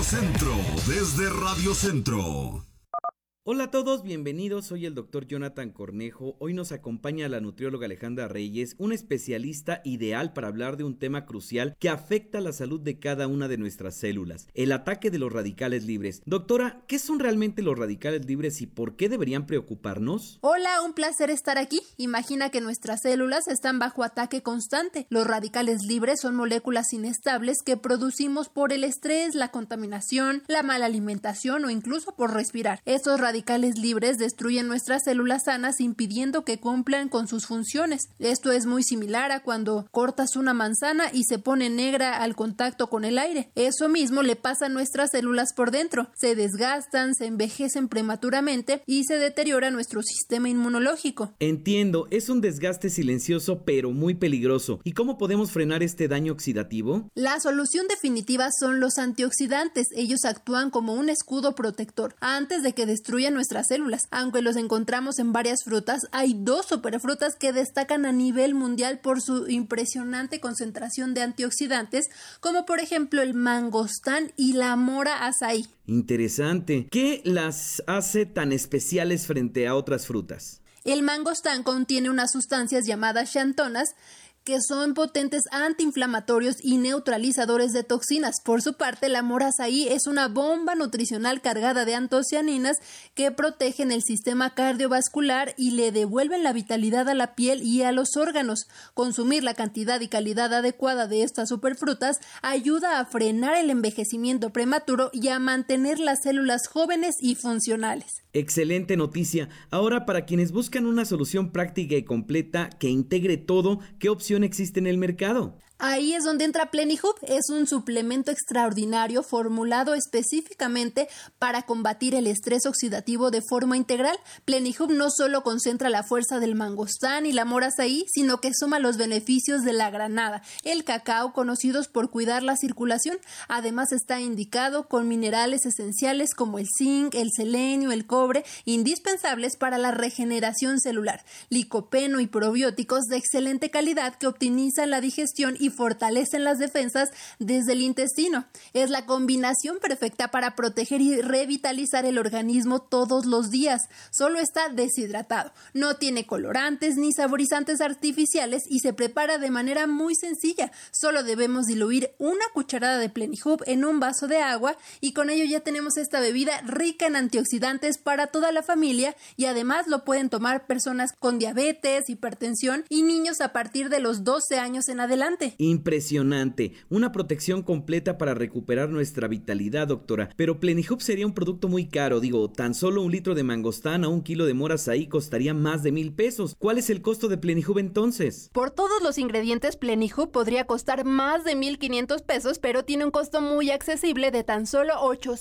Centro, desde Radio Centro. Hola a todos, bienvenidos, soy el doctor Jonathan Cornejo. Hoy nos acompaña la nutrióloga Alejandra Reyes, una especialista ideal para hablar de un tema crucial que afecta la salud de cada una de nuestras células, el ataque de los radicales libres. Doctora, ¿qué son realmente los radicales libres y por qué deberían preocuparnos? Hola, un placer estar aquí. Imagina que nuestras células están bajo ataque constante. Los radicales libres son moléculas inestables que producimos por el estrés, la contaminación, la mala alimentación o incluso por respirar. Estos radicales libres destruyen nuestras células sanas impidiendo que cumplan con sus funciones. Esto es muy similar a cuando cortas una manzana y se pone negra al contacto con el aire. Eso mismo le pasa a nuestras células por dentro. Se desgastan, se envejecen prematuramente y se deteriora nuestro sistema inmunológico. Entiendo, es un desgaste silencioso pero muy peligroso. ¿Y cómo podemos frenar este daño oxidativo? La solución definitiva son los antioxidantes. Ellos actúan como un escudo protector antes de que destruyan nuestras células. Aunque los encontramos en varias frutas, hay dos superfrutas que destacan a nivel mundial por su impresionante concentración de antioxidantes, como por ejemplo el mangostán y la mora azaí. Interesante. ¿Qué las hace tan especiales frente a otras frutas? El mangostán contiene unas sustancias llamadas xantonas que son potentes antiinflamatorios y neutralizadores de toxinas. Por su parte, la mora azaí es una bomba nutricional cargada de antocianinas que protegen el sistema cardiovascular y le devuelven la vitalidad a la piel y a los órganos. Consumir la cantidad y calidad adecuada de estas superfrutas ayuda a frenar el envejecimiento prematuro y a mantener las células jóvenes y funcionales. Excelente noticia. Ahora, para quienes buscan una solución práctica y completa que integre todo, ¿qué opción existe en el mercado? Ahí es donde entra Plenihub. Es un suplemento extraordinario formulado específicamente para combatir el estrés oxidativo de forma integral. Plenihub no solo concentra la fuerza del mangostán y la mora azaí, sino que suma los beneficios de la granada, el cacao, conocidos por cuidar la circulación. Además está indicado con minerales esenciales como el zinc, el selenio, el cobre, indispensables para la regeneración celular, licopeno y probióticos de excelente calidad que optimizan la digestión y fortalecen las defensas desde el intestino. Es la combinación perfecta para proteger y revitalizar el organismo todos los días. Solo está deshidratado, no tiene colorantes ni saborizantes artificiales y se prepara de manera muy sencilla. Solo debemos diluir una cucharada de Plenihub en un vaso de agua y con ello ya tenemos esta bebida rica en antioxidantes para toda la familia, y además lo pueden tomar personas con diabetes, hipertensión y niños a partir de los 12 años en adelante. Impresionante, una protección completa para recuperar nuestra vitalidad, doctora. Pero Plenihub sería un producto muy caro, tan solo un litro de mangostán o un kilo de mora azaí costaría más de 1,000 pesos. ¿Cuál es el costo de Plenihub entonces? Por todos los ingredientes, Plenihub podría costar más de 1,500 pesos, pero tiene un costo muy accesible de tan solo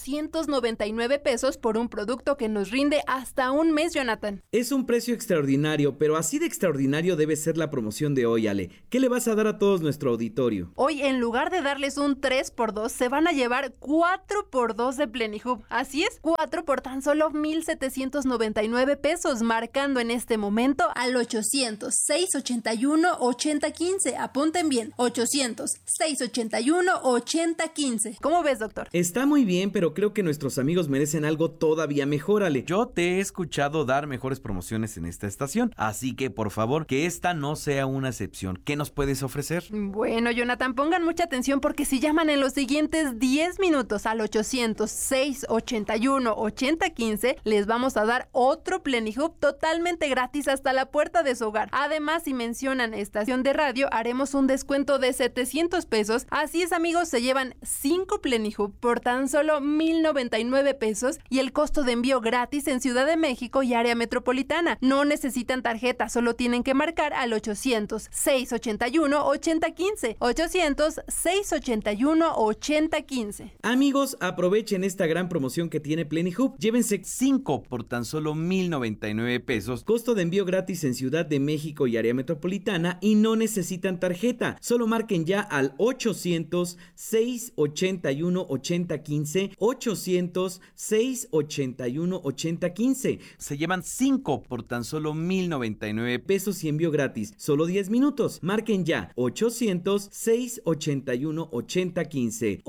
899 pesos por un producto que nos rinde hasta un mes, Jonathan. Es un precio extraordinario, pero así de extraordinario debe ser la promoción de hoy, Ale. ¿Qué le vas a dar a todos nuestro auditorio? Hoy, en lugar de darles un 3x2, se van a llevar 4x2 de Plenihub. Así es, 4 por tan solo 1,799 pesos, marcando en este momento al 800-681-8015. Apunten bien, 800-681-8015. ¿Cómo ves, doctor? Está muy bien, pero creo que nuestros amigos merecen algo todavía mejor, Ale. Yo te he escuchado dar mejores promociones en esta estación, así que por favor, que esta no sea una excepción. ¿Qué nos puedes ofrecer? Bueno, Jonathan, pongan mucha atención porque si llaman en los siguientes 10 minutos al 800-681-8015, les vamos a dar otro Plenihub totalmente gratis hasta la puerta de su hogar. Además, si mencionan estación de radio, haremos un descuento de 700 pesos. Así es, amigos, se llevan 5 Plenihub por tan solo 1,099 pesos y el costo de envío gratis en Ciudad de México y área metropolitana. No necesitan tarjeta, solo tienen que marcar al 800-681-8015. 800-681-8015. Amigos, aprovechen esta gran promoción que tiene Plenihub. Llévense 5 por tan solo 1,099 pesos. Costo de envío gratis en Ciudad de México y área metropolitana y no necesitan tarjeta. Solo marquen ya al 800-681-8015. 800-681-8015. Se llevan 5 por tan solo 1,099 pesos y envío gratis. Solo 10 minutos. Marquen ya 800 800-681-8015.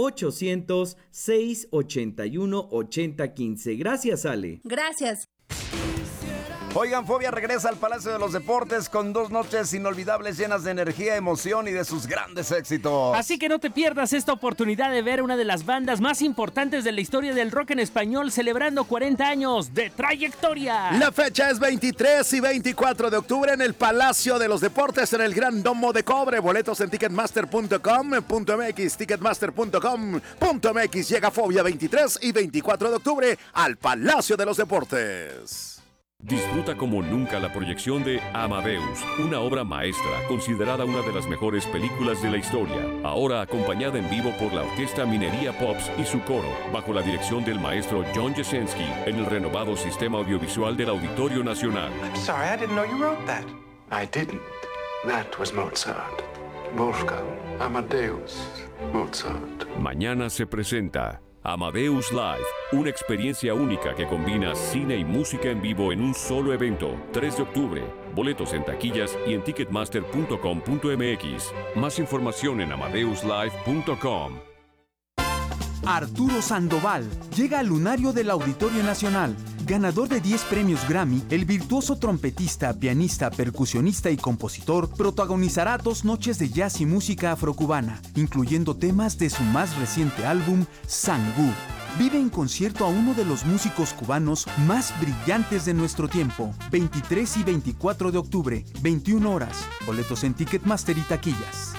800-681-8015. Gracias, Ale. Gracias. Oigan, Fobia regresa al Palacio de los Deportes con 2 noches inolvidables llenas de energía, emoción y de sus grandes éxitos. Así que no te pierdas esta oportunidad de ver una de las bandas más importantes de la historia del rock en español celebrando 40 años de trayectoria. La fecha es 23 y 24 de octubre en el Palacio de los Deportes en el Gran Domo de Cobre. Boletos en ticketmaster.com.mx, ticketmaster.com.mx. Llega Fobia 23 y 24 de octubre al Palacio de los Deportes. Disfruta como nunca la proyección de Amadeus, una obra maestra considerada una de las mejores películas de la historia, ahora acompañada en vivo por la Orquesta Minería Pops y su coro, bajo la dirección del maestro John Jasenski, en el renovado sistema audiovisual del Auditorio Nacional. I'm sorry, I didn't know you wrote that. I didn't. That was Mozart. Wolfgang Amadeus Mozart. Mañana se presenta Amadeus Live, una experiencia única que combina cine y música en vivo en un solo evento. 3 de octubre. Boletos en taquillas y en ticketmaster.com.mx. Más información en amadeuslive.com. Arturo Sandoval llega al lunario del Auditorio Nacional. Ganador de 10 premios Grammy, el virtuoso trompetista, pianista, percusionista y compositor protagonizará 2 noches de jazz y música afrocubana, incluyendo temas de su más reciente álbum, Sangú. Vive en concierto a uno de los músicos cubanos más brillantes de nuestro tiempo. 23 y 24 de octubre, 21 horas. Boletos en Ticketmaster y taquillas.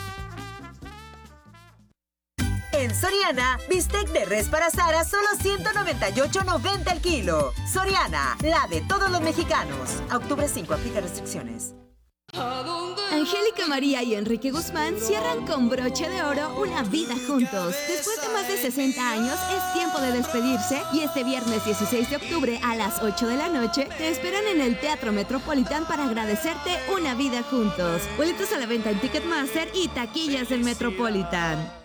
En Soriana, bistec de res para asar a solo $198.90 el kilo. Soriana, la de todos los mexicanos. A octubre 5, aplica restricciones. Angélica María y Enrique Guzmán cierran con broche de oro una vida juntos. Después de más de 60 años, es tiempo de despedirse y este viernes 16 de octubre a las 8 de la noche te esperan en el Teatro Metropolitan para agradecerte una vida juntos. Boletos a la venta en Ticketmaster y taquillas del Metropolitan.